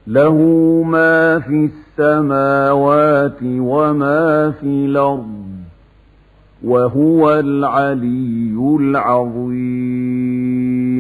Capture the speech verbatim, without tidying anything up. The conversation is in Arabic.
له ما في السماوات وما في الأرض وهو العلي العظيم.